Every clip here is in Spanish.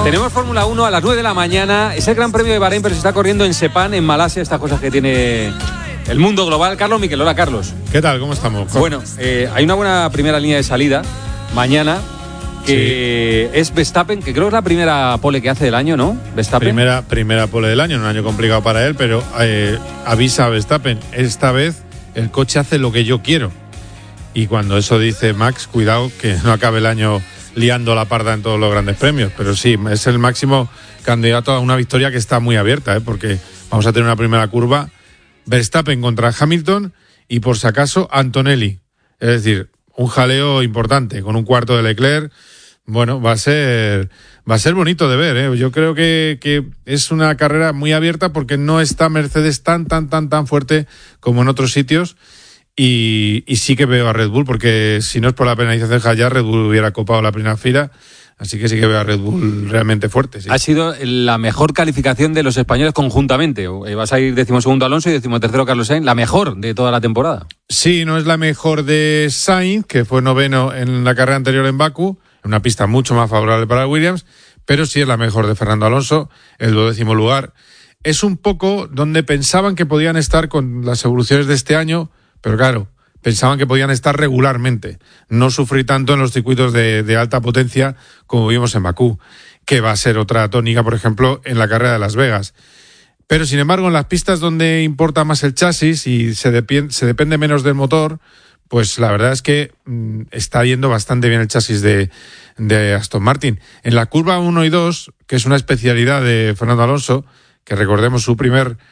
Tenemos Fórmula 1 a las 9 de la mañana. Es el Gran Premio de Bahrein, pero se está corriendo en Sepang, en Malasia, estas cosas que tiene el mundo global. Carlos Miquel, hola Carlos. ¿Qué tal? ¿Cómo estamos? Bueno, hay una buena primera línea de salida mañana, que es Verstappen, que creo que es la primera pole que hace del año, ¿no? Verstappen. Primera pole del año, un año complicado para él, pero avisa a Verstappen, esta vez el coche hace lo que yo quiero. Y cuando eso dice Max, cuidado que no acabe el año liando la parda en todos los grandes premios. Pero sí, es el máximo candidato a una victoria que está muy abierta, porque vamos a tener una primera curva, Verstappen contra Hamilton y por si acaso Antonelli. Es decir, un jaleo importante con un cuarto de Leclerc. Bueno, va a ser bonito de ver, Yo creo que es una carrera muy abierta porque no está Mercedes tan fuerte como en otros sitios. Y sí que veo a Red Bull, porque si no es por la penalización de Hayar, Red Bull hubiera copado la primera fila. Así que sí que veo a Red Bull realmente fuerte. Sí. Ha sido la mejor calificación de los españoles conjuntamente. Vas a ir 12º Alonso y 13º Carlos Sainz, la mejor de toda la temporada. Sí, no es la mejor de Sainz, que fue 9º en la carrera anterior en Bakú, en una pista mucho más favorable para Williams, pero sí es la mejor de Fernando Alonso, el 12º lugar. Es un poco donde pensaban que podían estar con las evoluciones de este año, pero claro, pensaban que podían estar regularmente, no sufrir tanto en los circuitos de alta potencia como vimos en Bakú, que va a ser otra tónica, por ejemplo, en la carrera de Las Vegas. Pero, sin embargo, en las pistas donde importa más el chasis y se depende menos del motor, pues la verdad es que está yendo bastante bien el chasis de Aston Martin. En la curva 1 y 2, que es una especialidad de Fernando Alonso, que recordemos su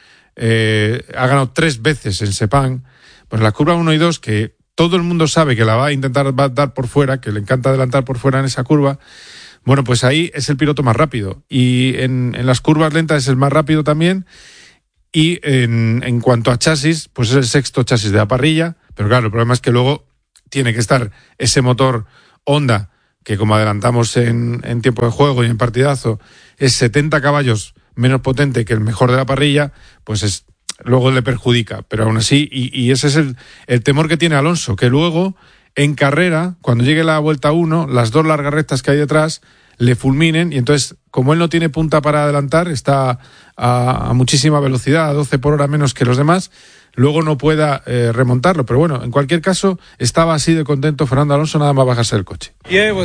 ha ganado 3 veces en Sepang. Pues la curva 1 y 2, que todo el mundo sabe que la va a dar por fuera, que le encanta adelantar por fuera en esa curva, bueno, pues ahí es el piloto más rápido. Y en las curvas lentas es el más rápido también. Y en cuanto a chasis, pues es el 6º chasis de la parrilla. Pero claro, el problema es que luego tiene que estar ese motor Honda, que como adelantamos en tiempo de juego y en partidazo, es 70 caballos menos potente que el mejor de la parrilla, pues luego le perjudica, pero aún así, y ese es el temor que tiene Alonso, que luego en carrera, cuando llegue la vuelta 1, las 2 largas rectas que hay detrás le fulminen, y entonces, como él no tiene punta para adelantar, está a muchísima velocidad, a 12 por hora menos que los demás, luego no pueda remontarlo. Pero bueno, en cualquier caso, estaba así de contento Fernando Alonso nada más bajarse del coche.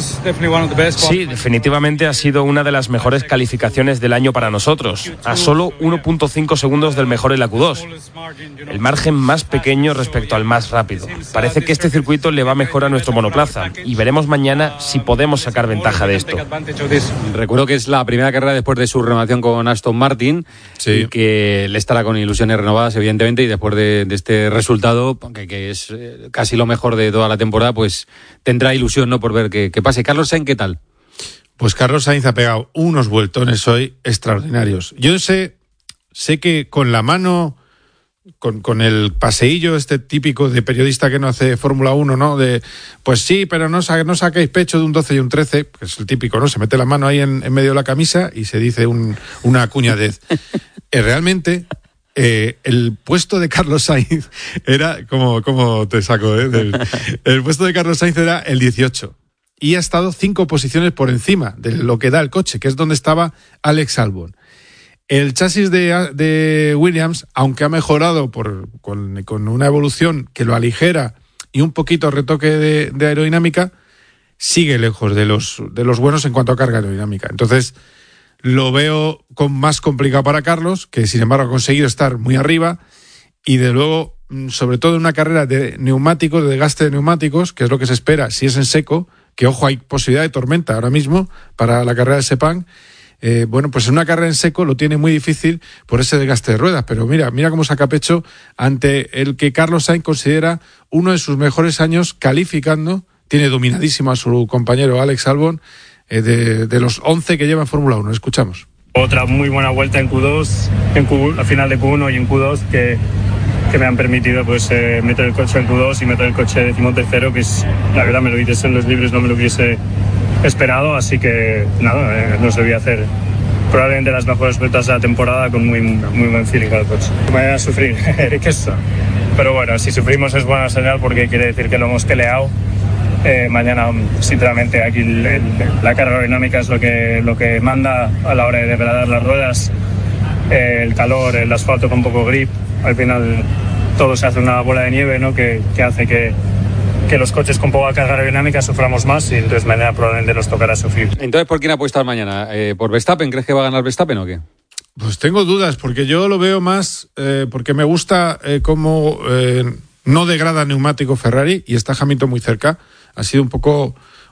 Sí, definitivamente ha sido una de las mejores calificaciones del año para nosotros, a solo 1.5 segundos del mejor en la Q2. El margen más pequeño respecto al más rápido. Parece que este circuito le va mejor a nuestro monoplaza y veremos mañana si podemos sacar ventaja de esto. Recuerdo que es la primera carrera después de su renovación con Aston Martin, sí, y que le estará con ilusiones renovadas, evidentemente, y después de este resultado, que es casi lo mejor de toda la temporada, pues tendrá ilusión, ¿no?, por ver qué pase. Carlos Sainz, ¿qué tal? Pues Carlos Sainz ha pegado unos vueltones hoy extraordinarios. Yo sé que con la mano, con el paseillo típico de periodista que no hace Fórmula 1, ¿no? De, pues sí, pero no saquéis pecho de un 12 y un 13, que es el típico, ¿no? Se mete la mano ahí en medio de la camisa y se dice una cuñadez. Realmente, el puesto de Carlos Sainz era, ¿cómo te saco? El puesto de Carlos Sainz era el 18. Y ha estado 5 posiciones por encima de lo que da el coche, que es donde estaba Alex Albon. El chasis de Williams, aunque ha mejorado con una evolución que lo aligera y un poquito retoque de aerodinámica, sigue lejos de los buenos en cuanto a carga aerodinámica. Entonces, lo veo más complicado para Carlos, que sin embargo ha conseguido estar muy arriba, y de luego, sobre todo en una carrera de neumáticos, de desgaste de neumáticos, que es lo que se espera si es en seco, que ojo, hay posibilidad de tormenta ahora mismo para la carrera de Sepang. Bueno, pues en una carrera en seco lo tiene muy difícil por ese desgaste de ruedas, pero mira cómo saca pecho ante el que Carlos Sainz considera uno de sus mejores años calificando. Tiene dominadísimo a su compañero Alex Albon, de los 11 que lleva en Fórmula 1. Escuchamos. Otra muy buena vuelta en Q2, al final de Q1 y en Q2 que me han permitido pues meter el coche en Q2 y meter el coche 13º, que es, la verdad, me lo dices en los libros, no me lo hubiese esperado, así que nada, no se voy a hacer probablemente las mejores vueltas de la temporada con muy buen feeling con el coche. Me voy a sufrir, que eso. Pero bueno, si sufrimos es buena señal porque quiere decir que lo hemos peleado mañana, sinceramente, aquí la carga aerodinámica es lo que manda a la hora de degradar las ruedas. El calor, el asfalto con poco grip, al final todo se hace una bola de nieve, ¿no? que hace que los coches con poca carga aerodinámica suframos más, y entonces mañana probablemente nos tocará sufrir. Entonces, ¿por quién apuestas mañana? ¿Por Verstappen? ¿Crees que va a ganar Verstappen o qué? Pues tengo dudas, porque yo lo veo más porque me gusta cómo no degrada neumático Ferrari y está Hamilton muy cerca. Ha sido un poco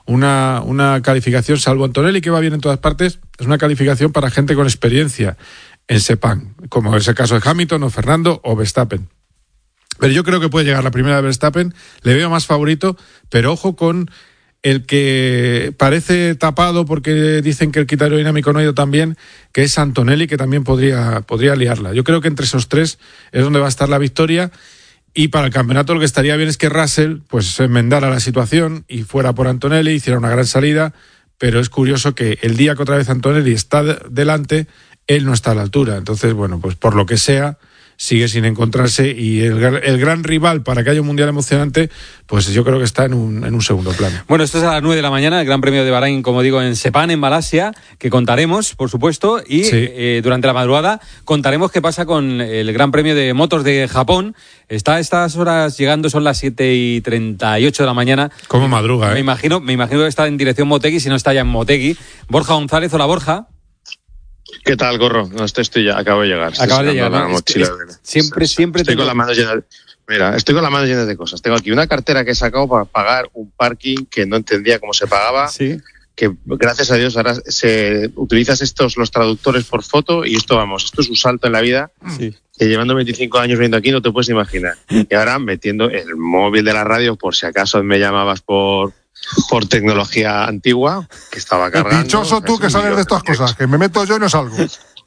una calificación, salvo Antonelli, que va bien en todas partes, es una calificación para gente con experiencia en Sepang, como es el caso de Hamilton o Fernando o Verstappen. Pero yo creo que puede llegar la primera de Verstappen, le veo más favorito, pero ojo con el que parece tapado porque dicen que el kit aerodinámico no ha ido tan bien, que es Antonelli, que también podría liarla. Yo creo que entre esos tres es donde va a estar la victoria, y para el campeonato lo que estaría bien es que Russell pues enmendara la situación y fuera por Antonelli, hiciera una gran salida, pero es curioso que el día que otra vez Antonelli está delante, él no está a la altura. Entonces, bueno, pues por lo que sea, sigue sin encontrarse, y el gran rival para que haya un mundial emocionante, pues yo creo que está en un segundo plano. Bueno, esto es a las 9 de la mañana, el Gran Premio de Bahrein, como digo, en Sepang, en Malasia, que contaremos, por supuesto, y sí, durante la madrugada contaremos qué pasa con el Gran Premio de Motos de Japón. Está a estas horas llegando, son las 7:38 de la mañana. ¿Cómo madruga, Me imagino que está en dirección Motegi, si no está ya en Motegi. Borja González, hola Borja. ¿Qué tal, Gorro? No, estoy ya, acabo de llegar. Acabas de llegar, ¿no? Siempre estoy con la mano llena. Mira, estoy con la mano llena de cosas. Tengo aquí una cartera que he sacado para pagar un parking que no entendía cómo se pagaba. Sí. Que gracias a Dios ahora utilizas los traductores por foto, y esto es un salto en la vida. Sí. Que llevando 25 años viendo aquí no te puedes imaginar. Y ahora metiendo el móvil de la radio por si acaso me llamabas por tecnología antigua, que estaba cargando. Dichoso tú que sabes de estas cosas, que me meto yo y no salgo.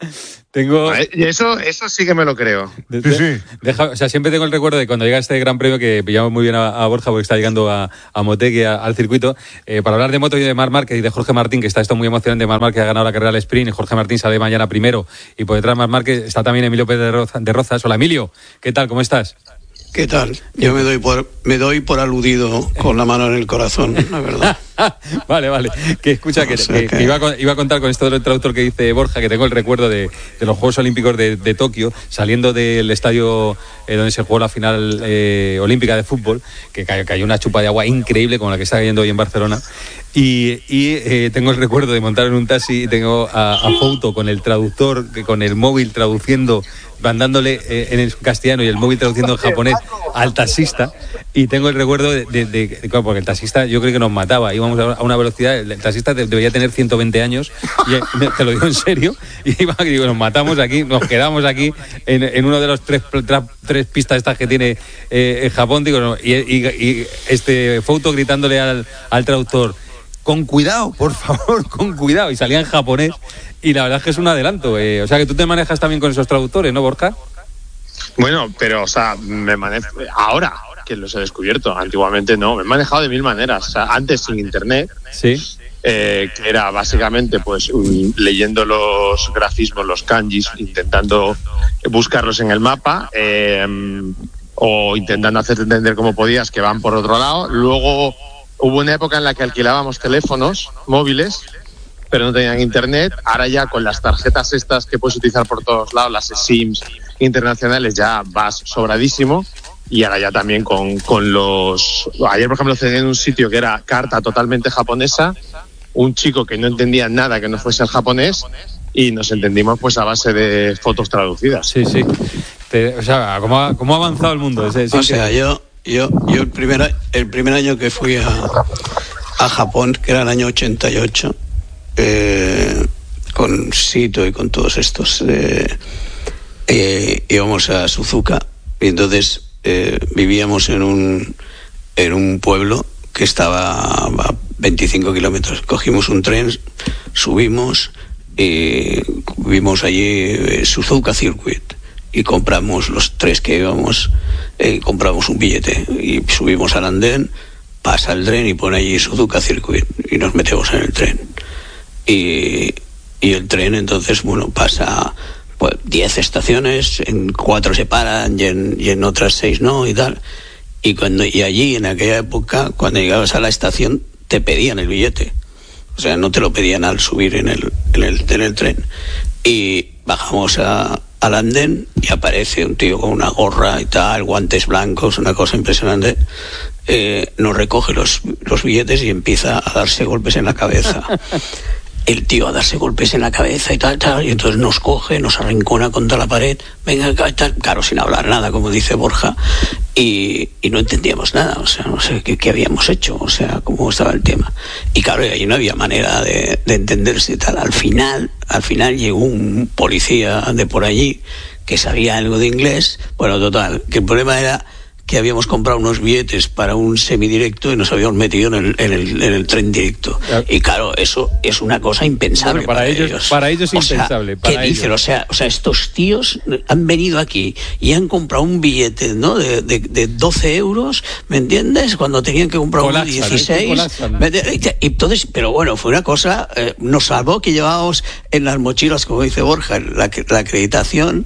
Eso sí que me lo creo. Sí. Siempre tengo el recuerdo de cuando llega este Gran Premio, que pillamos muy bien a Borja porque está llegando a Motegi, al circuito, para hablar de moto y de Marc Márquez y de Jorge Martín, que está esto muy emocionante. Marc Márquez ha ganado la carrera al sprint y Jorge Martín sale mañana primero, y por detrás Marc Márquez está también Emilio Pérez de Rozas. Hola, Emilio, ¿qué tal? ¿Cómo estás? ¿Qué tal? Yo me doy por aludido con la mano en el corazón, la verdad. Vale. Que escucha, que iba a contar con esto del traductor que dice Borja, que tengo el recuerdo de los Juegos Olímpicos de Tokio, saliendo del estadio donde se jugó la final olímpica de fútbol, que cayó una chupa de agua increíble como la que está cayendo hoy en Barcelona. Y tengo el recuerdo de montar en un taxi y tengo a Fouto con el traductor, con el móvil traduciendo, mandándole en el castellano y el móvil traduciendo en japonés al taxista. Y tengo el recuerdo porque el taxista yo creo que nos mataba, íbamos a una velocidad, el taxista debería tener 120 años, y te lo digo en serio, y digo, nos matamos aquí, nos quedamos aquí en uno de los tres pistas estas que tiene Japón, digo, no, y este Fouto gritándole al traductor: con cuidado, por favor, con cuidado. Y salía en japonés, y la verdad es que es un adelanto. O sea, que tú te manejas también con esos traductores, ¿no, Borja? Bueno, pero, o sea, me manejo ahora que los he descubierto. Antiguamente no, me he manejado de mil maneras. O sea, antes sin internet. Sí. Que era básicamente pues leyendo los grafismos, los kanjis, intentando buscarlos en el mapa, o intentando hacerte entender como podías que van por otro lado. Luego hubo una época en la que alquilábamos teléfonos móviles, pero no tenían internet. Ahora ya con las tarjetas estas que puedes utilizar por todos lados, las SIMs internacionales, ya vas sobradísimo. Y ahora ya también con los... Ayer, por ejemplo, cené en un sitio que era carta totalmente japonesa, un chico que no entendía nada que no fuese el japonés, y nos entendimos pues a base de fotos traducidas. Sí. O sea, ¿cómo ha avanzado el mundo? O sea, yo el primer año que fui a Japón, que era el año 88, con Sito y con todos estos, íbamos a Suzuka, y entonces vivíamos en un pueblo que estaba a 25 kilómetros. Cogimos un tren, subimos y vimos allí Suzuka Circuit, y compramos los tres que íbamos, compramos un billete y subimos al andén, pasa el tren y pone allí Suzuka Circuit, y nos metemos en el tren, y el tren entonces, bueno, pasa pues 10 estaciones, en 4 se paran y en otras 6 no, y tal. Y allí, en aquella época, cuando llegabas a la estación, te pedían el billete. O sea, no te lo pedían al subir en el tren. Y bajamos al andén y aparece un tío con una gorra y tal, guantes blancos, una cosa impresionante. Nos recoge los billetes y empieza a darse golpes en la cabeza. El tío a darse golpes en la cabeza y tal, y entonces nos coge, nos arrincona contra la pared, venga, tal, claro, sin hablar nada, como dice Borja, y no entendíamos nada, o sea, no sé qué habíamos hecho, o sea, cómo estaba el tema. Y claro, ahí no había manera de entenderse y tal. Al final llegó un policía de por allí que sabía algo de inglés. Bueno, total, que el problema era que habíamos comprado unos billetes para un semidirecto y nos habíamos metido en el tren directo. Y claro, eso es una cosa impensable. Bueno, para ellos impensable. ¿Qué dicen? O sea, estos tíos han venido aquí y han comprado un billete, ¿no? de 12 euros, ¿me entiendes? Cuando tenían que comprar uno de 16. Entonces, pero bueno, fue una cosa, nos salvó que llevábamos en las mochilas, como dice Borja, la acreditación.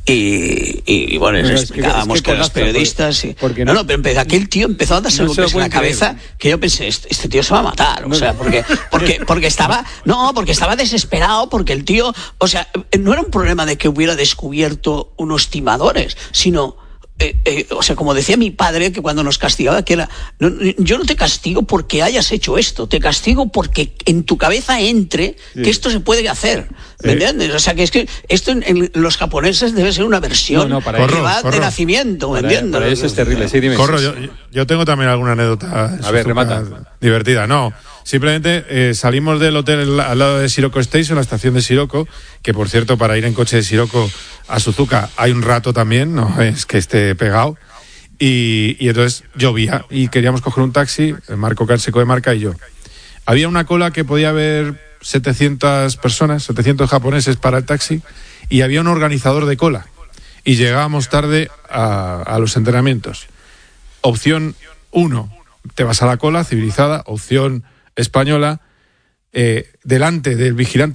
Y bueno, explicábamos que los periodistas... pero aquel tío empezó a darse golpes en la cabeza, que yo pensé, este tío se va a matar, o sea, porque estaba desesperado, porque el tío, o sea, no era un problema de que hubiera descubierto unos timadores, sino... o sea, como decía mi padre, que cuando nos castigaba, que era, yo no te castigo porque hayas hecho esto, te castigo porque en tu cabeza entre que esto se puede hacer, ¿me entiendes? O sea, que es que esto en los japoneses debe ser una versión que va de nacimiento, ¿me entiendes? Para eso es terrible, sí, dime. Corro, yo tengo también alguna anécdota remata. Divertida, no. Simplemente salimos del hotel al lado de Shiroko Station, la estación de Shiroko, que por cierto, para ir en coche de Shiroko a Suzuka hay un rato también, no es que esté pegado. Y entonces llovía y queríamos coger un taxi, Marco Canseco de Marca y yo. Había una cola que podía haber 700 personas, 700 japoneses para el taxi, y había un organizador de cola. Y llegábamos tarde a los entrenamientos. Opción 1, te vas a la cola civilizada. Opción española, delante del vigilante